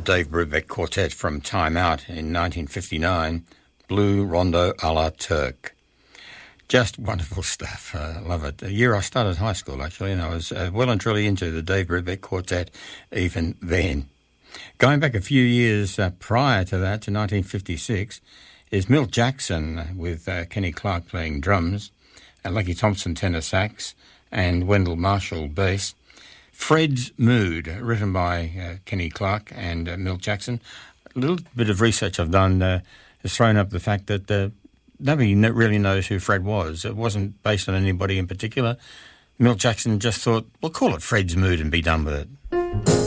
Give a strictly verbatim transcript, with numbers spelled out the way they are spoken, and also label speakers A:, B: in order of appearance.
A: Dave Brubeck Quartet from Time Out in nineteen fifty-nine, Blue Rondo a la Turk. Just wonderful stuff. I uh, love it. The year I started high school, actually, and I was uh, well and truly into the Dave Brubeck Quartet even then. Going back a few years uh, prior to that, to nineteen fifty-six, is Milt Jackson with uh, Kenny Clarke playing drums, uh, Lucky Thompson tenor sax, and Wendell Marshall bass. Fred's Mood, written by uh, Kenny Clarke and uh, Milt Jackson. A little bit of research I've done uh, has thrown up the fact that uh, nobody really knows who Fred was. It wasn't based on anybody in particular. Milt Jackson just thought, well, call it Fred's Mood and be done with it.